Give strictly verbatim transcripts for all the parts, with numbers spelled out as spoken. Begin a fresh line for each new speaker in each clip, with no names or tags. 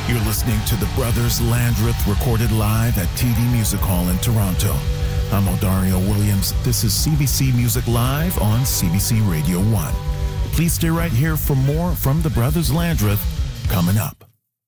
You're listening to the Brothers Landreth, recorded live at T D Music Hall in Toronto. I'm Odario Williams. This is C B C Music Live on C B C Radio one. Please stay right here for more from the Brothers Landreth coming up.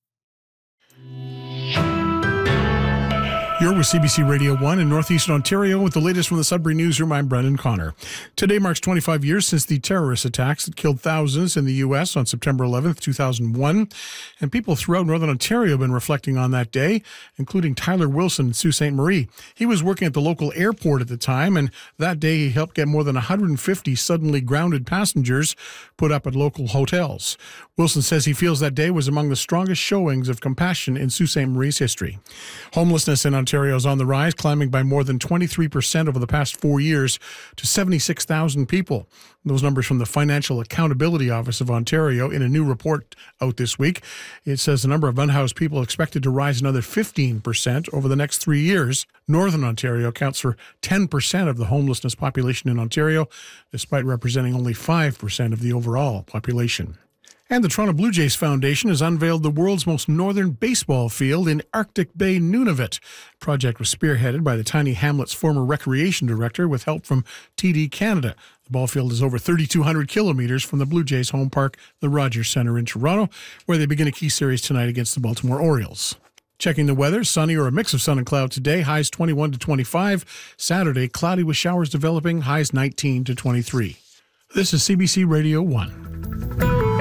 You're with C B C Radio one in Northeastern Ontario with the latest from the Sudbury Newsroom. I'm Brendan Connor. Today marks twenty-five years since the terrorist attacks that killed thousands in the U S on September eleventh, two thousand one. And people throughout Northern Ontario have been reflecting on that day, including Tyler Wilson and Sault Ste. Marie. He was working at the local airport at the time, and that day he helped get more than one hundred fifty suddenly grounded passengers put up at local hotels. Wilson says he feels that day was among the strongest showings of compassion in Sault Ste. Marie's history. Homelessness in Ontario is on the rise, climbing by more than twenty-three percent over the past four years to seventy-six thousand people. Those numbers from the Financial Accountability Office of Ontario in a new report out this week. It says the number of unhoused people expected to rise another fifteen percent over the next three years. Northern Ontario accounts for ten percent of the homelessness population in Ontario, despite representing only five percent of the overall population. And the Toronto Blue Jays Foundation has unveiled the world's most northern baseball field in Arctic Bay, Nunavut. The project was spearheaded by the tiny hamlet's former recreation director with help from T D Canada. The ball field is over thirty-two hundred kilometers from the Blue Jays' home park, the Rogers Centre in Toronto, where they begin a key series tonight against the Baltimore Orioles. Checking the weather, sunny or a mix of sun and cloud today, highs twenty-one to twenty-five. Saturday, cloudy with showers developing, highs nineteen to twenty-three. This is C B C Radio one.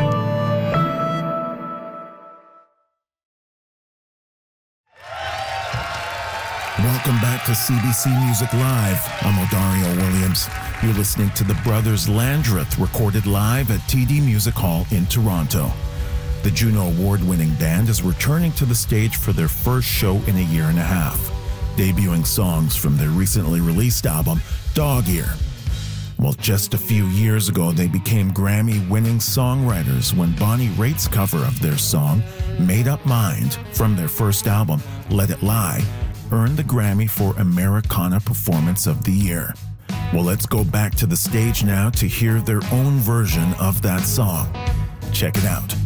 Welcome back to C B C Music Live. I'm Odario Williams. You're listening to the Brothers Landreth, recorded live at T D Music Hall in Toronto. The Juno Award-winning band is returning to the stage for their first show in a year and a half, debuting songs from their recently released album, Dog Ear. Well, just a few years ago, they became Grammy-winning songwriters when Bonnie Raitt's cover of their song, Made Up Mind, from their first album, Let It Lie, earned the Grammy for Americana Performance of the Year. Well, let's go back to the stage now to hear their own version of that song. Check it out.